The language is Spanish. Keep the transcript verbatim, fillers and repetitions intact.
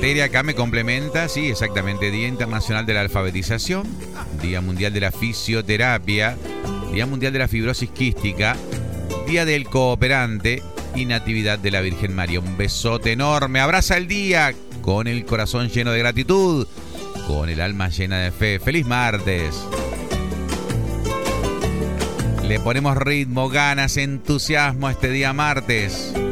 Tere acá me complementa, sí, exactamente. Día Internacional de la Alfabetización, Día Mundial de la Fisioterapia, Día Mundial de la Fibrosis Quística, Día del Cooperante y Natividad de la Virgen María. Un besote enorme. Abraza el día con el corazón lleno de gratitud, con el alma llena de fe. ¡Feliz martes! Le ponemos ritmo, ganas, entusiasmo a este día martes.